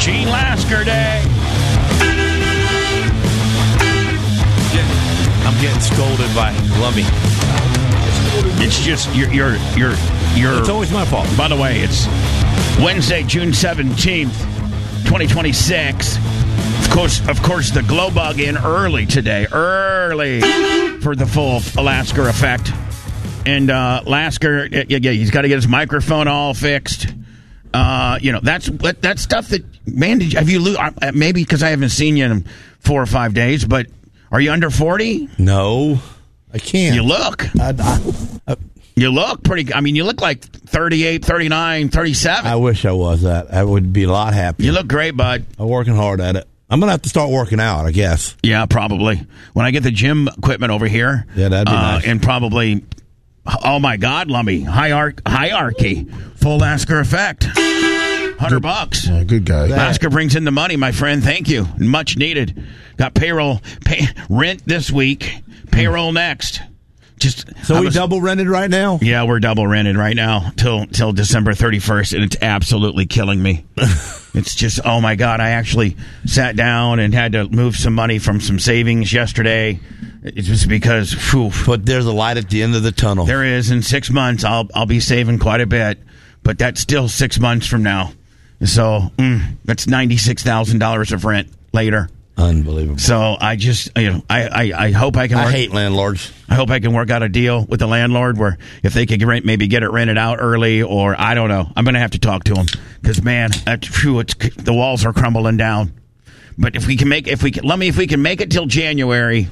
Gene Lasker Day. I'm getting scolded by Lummy. It's just you're. It's always my fault. By the way, it's Wednesday, June 17th, 2026. Of course, the glow bug in early today, for the full Lasker effect. And Lasker, he's got to get his microphone all fixed. That's stuff that, man, have you maybe because I haven't seen you in 4 or 5 days, but are you under 40? No, I can't. You look. You look pretty, you look like 38, 39, 37. I wish I was that. I would be a lot happier. You look great, bud. I'm working hard at it. I'm going to have to start working out, I guess. Yeah, probably. When I get the gym equipment over here. Yeah, that'd be nice. And probably, oh my God, Lummy, hierarchy, full Lasker effect. $100. Yeah, good guy. Lasker brings in the money, my friend. Thank you. Much needed. Got rent this week, payroll next. So we double rented right now? Yeah, we're double rented right now till December 31st, and it's absolutely killing me. It's just, oh my God, I actually sat down and had to move some money from some savings yesterday. It's just because, whew. But there's a light at the end of the tunnel. There is. In 6 months, I'll be saving quite a bit, but that's still 6 months from now. So that's $96,000 of rent later. Unbelievable. So I just, I hope I can work. I hate landlords. I hope I can work out a deal with the landlord where if they could maybe get it rented out early, or I don't know. I'm going to have to talk to him because, man, the walls are crumbling down. But if we can make it till January,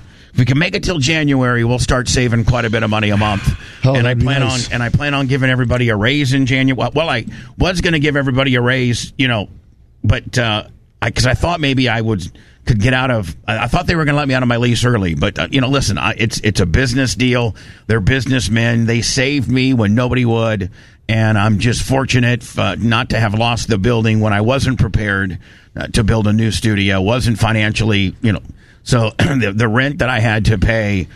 we'll start saving quite a bit of money a month. And I plan on giving everybody a raise in January. Well, I was going to give everybody a raise, but because I thought maybe I could get out of. I thought they were going to let me out of my lease early, but listen, it's a business deal. They're businessmen. They saved me when nobody would, and I'm just fortunate not to have lost the building when I wasn't prepared to build a new studio. Wasn't financially, So the rent that I had to pay,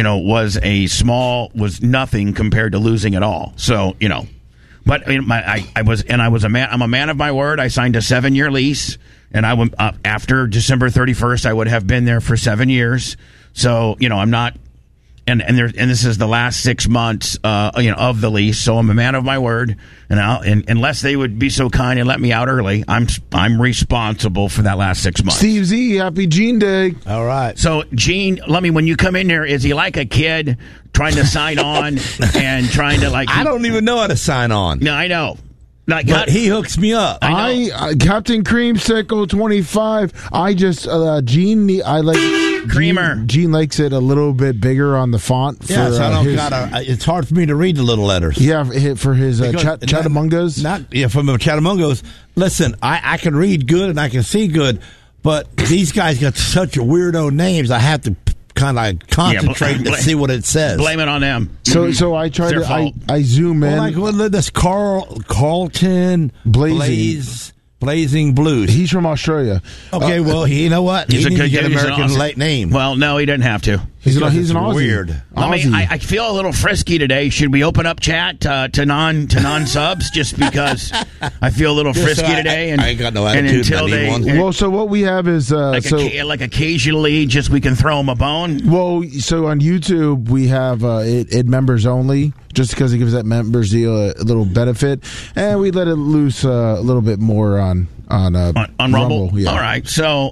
was nothing compared to losing it all. So but I'm a man of my word. I signed a 7-year lease. And I went after December 31st. I would have been there for 7 years. So I'm not, and this is the last 6 months, of the lease. So I'm a man of my word. And unless they would be so kind and let me out early, I'm responsible for that last 6 months. Steve Z, happy Gene Day. All right. So Gene, when you come in there, is he like a kid trying to sign on and trying to I don't even know how to sign on. No, I know. But he hooks me up. Captain Creamsicle 25. Gene. I like Creamer. Gene likes it a little bit bigger on the font. Yes, I don't it's hard for me to read the little letters. Yeah, for his Chattamungos. From the Chattamungos. Listen, I can read good and I can see good, but these guys got such weirdo names. I have to kind of concentrate to see what it says. Blame it on them. So I try to I zoom in. This Carlton Blazing Blues. He's from Australia. Okay, well, you know what? He's a good get American late name. Well, no, he doesn't have to. He's an Aussie. Weird. I feel a little frisky today. Should we open up chat to non subs just because I feel a little frisky today? I ain't got no attitude. Well, so what we have is occasionally, just we can throw them a bone. Well, so on YouTube we have it members only, just because it gives that members deal a little benefit, and we let it loose a little bit more on Rumble. Yeah. All right, so.